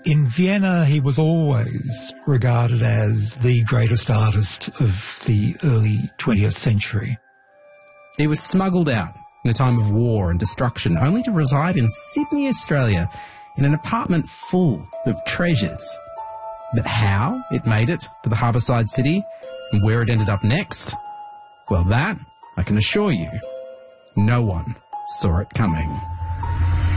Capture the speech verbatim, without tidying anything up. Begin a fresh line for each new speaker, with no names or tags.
In Vienna, he was always regarded as the greatest artist of the early twentieth century.
He was smuggled out in a time of war and destruction, only to reside in Sydney, Australia, in an apartment full of treasures. But how it made it to the harbourside city and where it ended up next, well, that, I can assure you, no one saw it coming.